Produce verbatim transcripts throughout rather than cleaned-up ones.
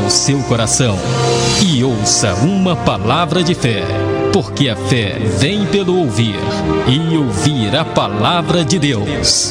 ao seu coração e ouça uma palavra de fé, porque a fé vem pelo ouvir e ouvir a palavra de Deus.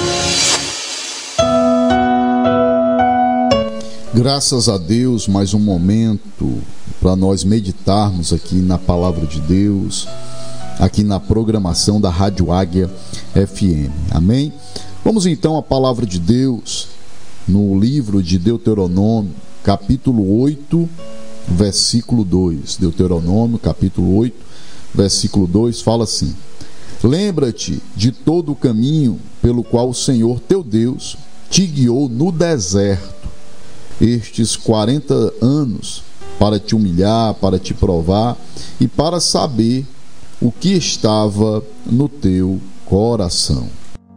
Graças a Deus, mais um momento para nós meditarmos aqui na palavra de Deus, aqui na programação da Rádio Águia F M. Amém? Vamos então à palavra de Deus no livro de Deuteronômio, capítulo oito, versículo dois. Deuteronômio, capítulo oito, versículo dois, fala assim: lembra-te de todo o caminho pelo qual o Senhor teu Deus te guiou no deserto estes quarenta anos, para te humilhar, para te provar e para saber o que estava no teu coração.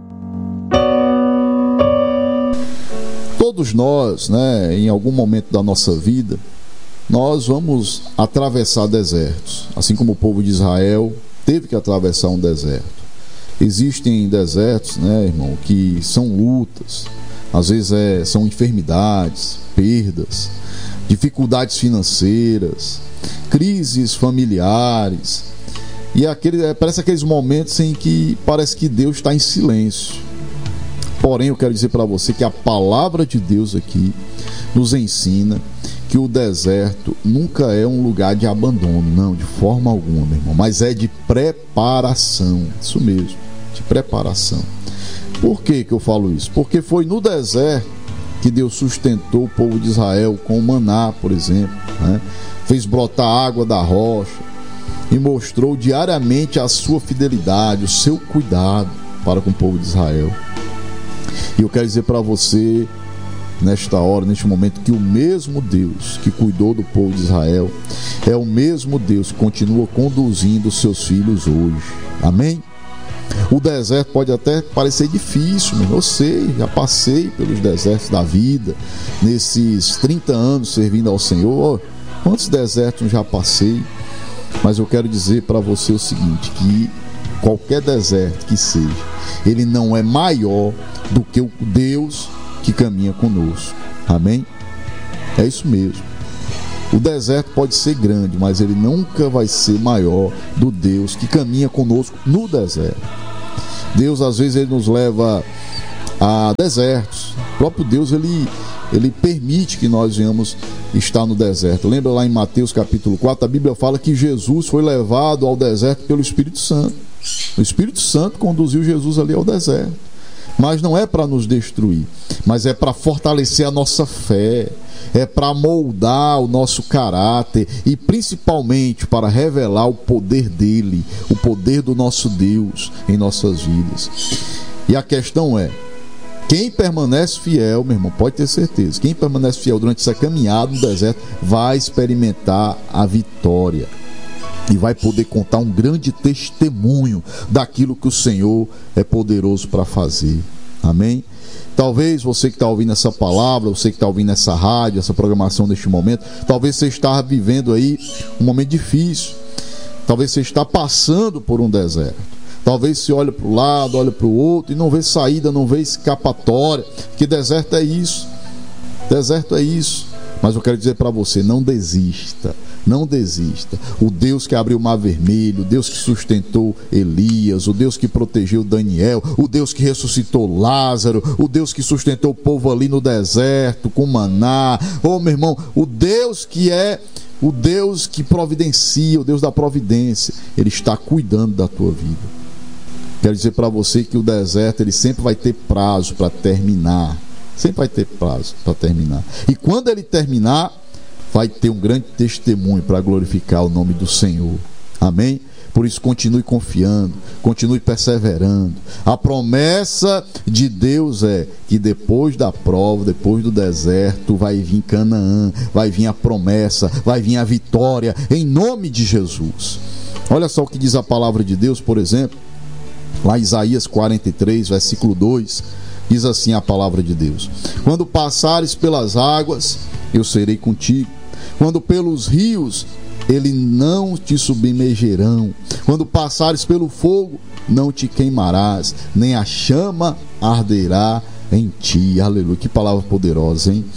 Todos nós, né, em algum momento da nossa vida, nós vamos atravessar desertos, assim como o povo de Israel teve que atravessar um deserto. Existem desertos, né, irmão, que são lutas, às vezes é, são enfermidades, perdas, dificuldades financeiras, crises familiares, e aquele, parece aqueles momentos em que parece que Deus está em silêncio. Porém, eu quero dizer para você que a palavra de Deus aqui nos ensina que o deserto nunca é um lugar de abandono, não, de forma alguma, meu irmão, mas é de preparação, isso mesmo, de preparação. Por que que eu falo isso? Porque foi no deserto que Deus sustentou o povo de Israel com o maná, por exemplo, né? Fez brotar água da rocha e mostrou diariamente a sua fidelidade, o seu cuidado para com o povo de Israel. E eu quero dizer para você, nesta hora, neste momento, que o mesmo Deus que cuidou do povo de Israel é o mesmo Deus que continua conduzindo os seus filhos hoje. Amém? O deserto pode até parecer difícil, mas eu sei, já passei pelos desertos da vida, nesses trinta anos servindo ao Senhor. Quantos desertos já passei? Mas eu quero dizer para você o seguinte, que qualquer deserto que seja, ele não é maior do que o Deus que caminha conosco. Amém? É isso mesmo. O deserto pode ser grande, mas ele nunca vai ser maior do Deus que caminha conosco no deserto. Deus, às vezes, ele nos leva a desertos. O próprio Deus, ele, ele permite que nós venhamos estar no deserto. Lembra lá em Mateus capítulo quatro, a Bíblia fala que Jesus foi levado ao deserto pelo Espírito Santo. O Espírito Santo conduziu Jesus ali ao deserto. Mas não é para nos destruir, mas é para fortalecer a nossa fé, é para moldar o nosso caráter e principalmente para revelar o poder dele, o poder do nosso Deus em nossas vidas. E a questão é, quem permanece fiel, meu irmão, pode ter certeza, quem permanece fiel durante essa caminhada no deserto vai experimentar a vitória. E vai poder contar um grande testemunho daquilo que o Senhor é poderoso para fazer. Amém? Talvez você que está ouvindo essa palavra, você que está ouvindo essa rádio, essa programação neste momento, talvez você esteja vivendo aí um momento difícil. Talvez você está passando por um deserto. Talvez você olhe para o lado, olhe para o outro e não vê saída, não vê escapatória. Porque deserto é isso. Deserto é isso. Mas eu quero dizer para você, não desista. Não desista. O Deus que abriu o mar vermelho, o Deus que sustentou Elias, o Deus que protegeu Daniel, o Deus que ressuscitou Lázaro, o Deus que sustentou o povo ali no deserto com maná. Oh, meu irmão, o Deus que é o Deus que providencia, o Deus da providência, ele está cuidando da tua vida. Quero dizer para você que o deserto, ele sempre vai ter prazo para terminar. Sempre vai ter prazo para terminar. E quando ele terminar, vai ter um grande testemunho para glorificar o nome do Senhor. Amém? Por isso, continue confiando, continue perseverando. A promessa de Deus é que depois da prova, depois do deserto, vai vir Canaã, vai vir a promessa, vai vir a vitória, em nome de Jesus. Olha só o que diz a palavra de Deus, por exemplo, lá em Isaías quarenta e três, versículo dois, diz assim a palavra de Deus: quando passares pelas águas, eu serei contigo. Quando pelos rios, eles não te submergerão. Quando passares pelo fogo, não te queimarás, nem a chama arderá em ti. Aleluia, que palavra poderosa, hein?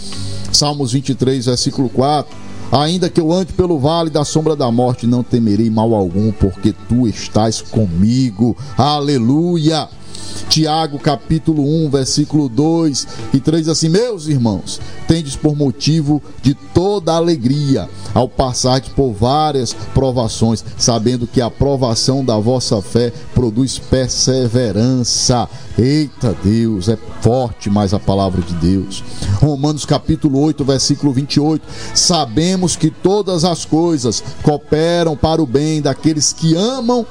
Salmos vinte e três, versículo quatro. Ainda que eu ande pelo vale da sombra da morte, não temerei mal algum, porque tu estás comigo. Aleluia! Tiago capítulo um, versículo dois e três, assim: meus irmãos, tendes por motivo de toda alegria ao passar por várias provações, sabendo que a provação da vossa fé produz perseverança. Eita Deus, é forte mais a palavra de Deus. Romanos capítulo oito, versículo vinte e oito: sabemos que todas as coisas cooperam para o bem daqueles que amam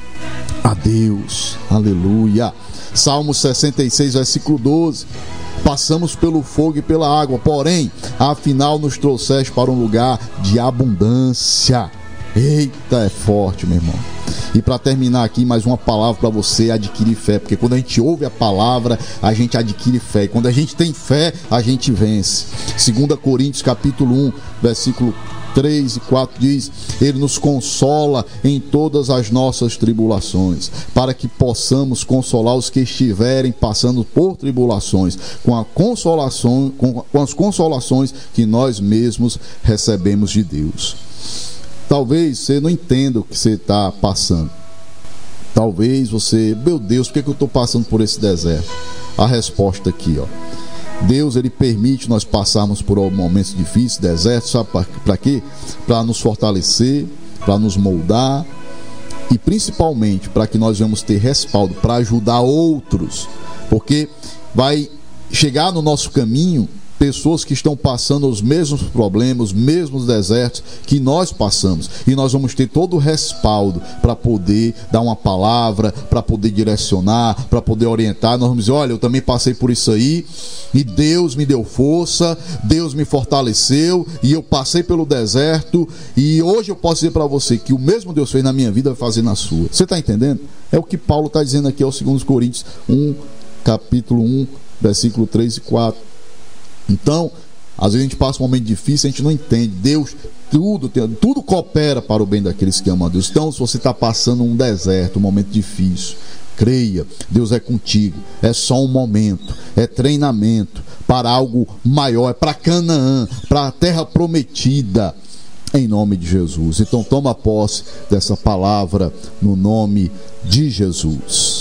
a Deus. Aleluia. Salmos sessenta e seis, versículo doze: passamos pelo fogo e pela água, porém, afinal nos trouxeste para um lugar de abundância. Eita, é forte, meu irmão. E para terminar aqui, mais uma palavra para você adquirir fé, porque quando a gente ouve a palavra, a gente adquire fé, e quando a gente tem fé, a gente vence. Segunda Coríntios capítulo um, versículo três e quatro diz: ele nos consola em todas as nossas tribulações, para que possamos consolar os que estiverem passando por tribulações, com a consolação, com, com as consolações que nós mesmos recebemos de Deus. Talvez você não entenda o que você está passando. Talvez você, meu Deus, por que, que eu estou passando por esse deserto? A resposta aqui, ó. Deus, ele permite nós passarmos por momentos difíceis, desertos, sabe para quê? Para nos fortalecer, para nos moldar e principalmente para que nós venhamos ter respaldo para ajudar outros, porque vai chegar no nosso caminho pessoas que estão passando os mesmos problemas, os mesmos desertos que nós passamos, e nós vamos ter todo o respaldo para poder dar uma palavra, para poder direcionar, para poder orientar. Nós vamos dizer: olha, eu também passei por isso aí e Deus me deu força, Deus me fortaleceu e eu passei pelo deserto, e hoje eu posso dizer para você que o mesmo Deus fez na minha vida vai fazer na sua. Você está entendendo? É o que Paulo está dizendo aqui aos Segunda Coríntios um, capítulo um, versículo três e quatro. Então, às vezes a gente passa um momento difícil, a gente não entende. Deus, tudo, tudo coopera para o bem daqueles que amam a Deus. Então, se você está passando um deserto, um momento difícil, creia, Deus é contigo. É só um momento, é treinamento para algo maior, é para Canaã, para a terra prometida, em nome de Jesus. Então, toma posse dessa palavra no nome de Jesus.